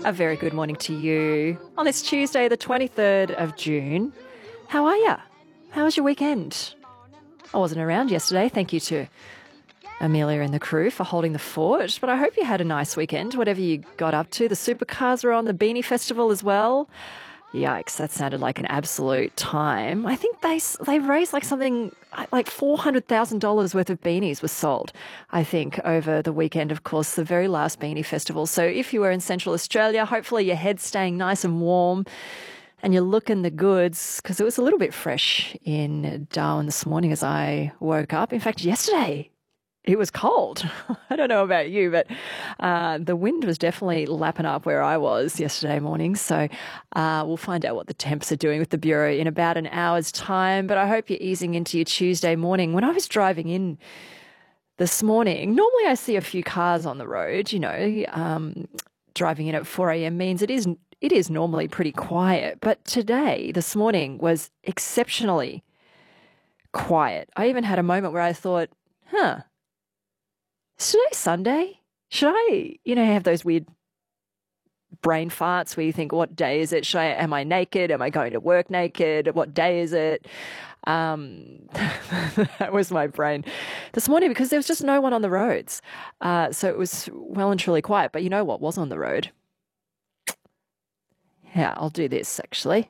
A very good morning to you on this Tuesday, the 23rd of June. How are you? How was your weekend? I wasn't around yesterday. Thank you to Amelia and the crew for holding the fort, but I hope you had a nice weekend, whatever you got up to. The supercars were on, the Beanie Festival as well. Yikes, that sounded like an absolute time. I think they raised like something like $400,000 worth of beanies was sold, I think, over the weekend, of course, the very last Beanie Festival. So if you were in Central Australia, hopefully your head's staying nice and warm and you're looking the goods, because it was a little bit fresh in Darwin this morning as I woke up. In fact, yesterday, it was cold. I don't know about you, but the wind was definitely lapping up where I was yesterday morning. So we'll find out what the temps are doing with the Bureau in about an hour's time. But I hope you're easing into your Tuesday morning. When I was driving in this morning, normally I see a few cars on the road, driving in at 4 a.m. means it is normally pretty quiet. But today, this morning, was exceptionally quiet. I even had a moment where I thought, is today Sunday? Should I, have those weird brain farts where you think, what day is it? Am I naked? Am I going to work naked? What day is it? That was my brain this morning because there was just no one on the roads. So it was well and truly quiet. But you know what was on the road? Yeah, I'll do this actually.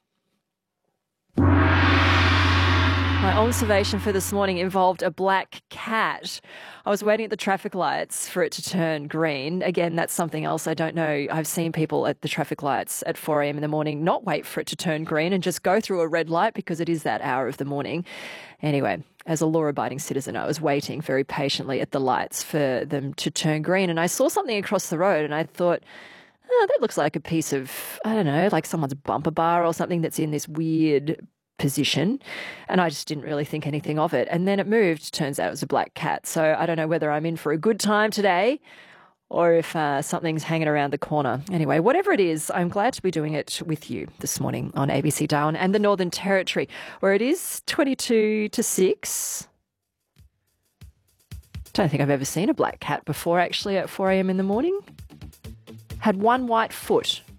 My observation for this morning involved a black cat. I was waiting at the traffic lights for it to turn green. Again, that's something else I don't know. I've seen people at the traffic lights at 4 a.m. in the morning not wait for it to turn green and just go through a red light because it is that hour of the morning. Anyway, as a law-abiding citizen, I was waiting very patiently at the lights for them to turn green. And I saw something across the road and I thought, that looks like a piece of, I don't know, like someone's bumper bar or something that's in this weird position, and I just didn't really think anything of it. And then it moved. Turns out it was a black cat. So I don't know whether I'm in for a good time today or if something's hanging around the corner. Anyway, whatever it is, I'm glad to be doing it with you this morning on ABC Darwin and the Northern Territory, where it is 22 to 6. Don't think I've ever seen a black cat before, actually, at 4 a.m. in the morning. Had one white foot